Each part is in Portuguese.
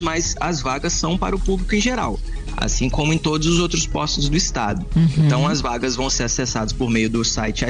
mas as vagas são para o público em geral, assim como em todos os outros postos do estado. Então as vagas vão ser acessadas por meio do site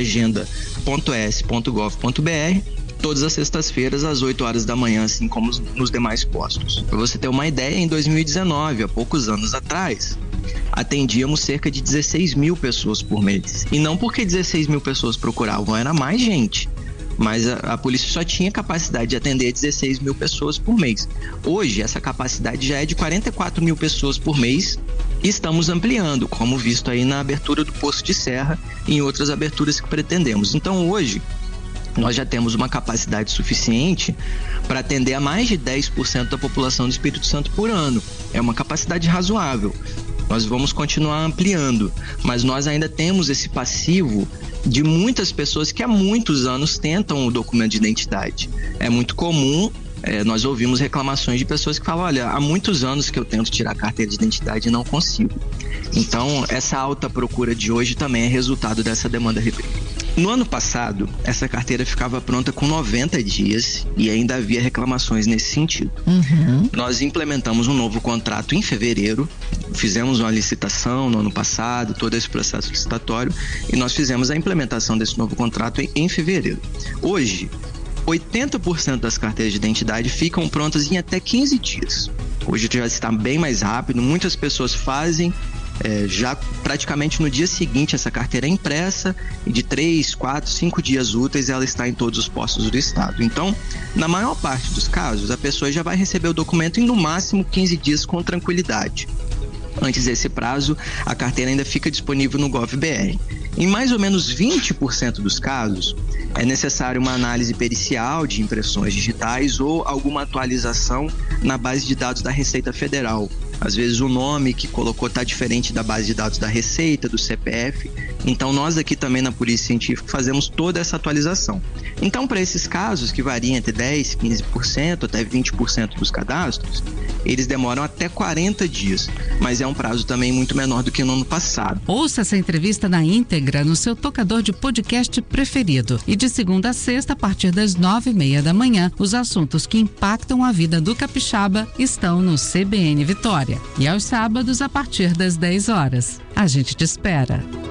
agenda.es.gov.br todas as sextas-feiras às 8 horas da manhã, assim como nos demais postos. Para você ter uma ideia, em 2019, há poucos anos atrás, atendíamos cerca de 16 mil pessoas por mês. E não porque 16 mil pessoas procuravam, era mais gente. Mas a polícia só tinha capacidade de atender 16 mil pessoas por mês. Hoje, essa capacidade já é de 44 mil pessoas por mês e estamos ampliando, como visto aí na abertura do Poço de Serra e em outras aberturas que pretendemos. Então, hoje, nós já temos uma capacidade suficiente para atender a mais de 10% da população do Espírito Santo por ano. É uma capacidade razoável. Nós vamos continuar ampliando, mas nós ainda temos esse passivo de muitas pessoas que há muitos anos tentam o documento de identidade. É muito comum, nós ouvimos reclamações de pessoas que falam, olha, há muitos anos que eu tento tirar a carteira de identidade e não consigo. Então, essa alta procura de hoje também é resultado dessa demanda reprimida. No ano passado, essa carteira ficava pronta com 90 dias e ainda havia reclamações nesse sentido. Nós implementamos um novo contrato em fevereiro, fizemos uma licitação no ano passado, todo esse processo licitatório, e nós fizemos a implementação desse novo contrato em fevereiro. Hoje, 80% das carteiras de identidade ficam prontas em até 15 dias. Hoje já está bem mais rápido, muitas pessoas fazem já praticamente no dia seguinte essa carteira é impressa e de 3, 4, 5 dias úteis ela está em todos os postos do estado. Então, na maior parte dos casos, a pessoa já vai receber o documento em no máximo 15 dias com tranquilidade. Antes desse prazo, a carteira ainda fica disponível no GovBR. Em mais ou menos 20% dos casos, é necessário uma análise pericial de impressões digitais ou alguma atualização na base de dados da Receita Federal. Às vezes o nome que colocou está diferente da base de dados da Receita, do CPF. Então nós aqui também na Polícia Científica fazemos toda essa atualização. Então para esses casos que variam entre 10%, 15% até 20% dos cadastros, eles demoram até 40 dias, mas é um prazo também muito menor do que no ano passado. Ouça essa entrevista na íntegra no seu tocador de podcast preferido. E de segunda a sexta, a partir das 9h30 da manhã, os assuntos que impactam a vida do capixaba estão no CBN Vitória. E aos sábados, a partir das 10 horas. A gente te espera.